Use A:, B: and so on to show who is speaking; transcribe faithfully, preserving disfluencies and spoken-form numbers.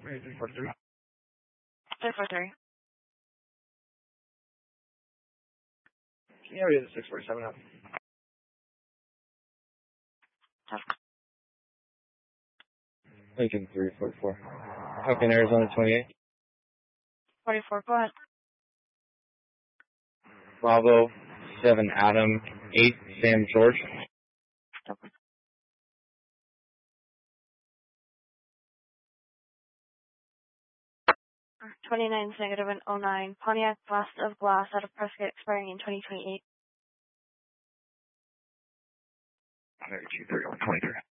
A: three four three.
B: three four three.
A: Yeah, we have the six four seven up.
C: Lincoln three four four. Falcon Arizona twenty-eight.
B: forty-four, go ahead.
C: Bravo seven Adam eight Sam George.
B: Okay. twenty-nine is negative and oh nine. Pontiac Blast of Glass out of Prescott expiring in twenty twenty-eight.
A: thirty-two thirty-one twenty-three.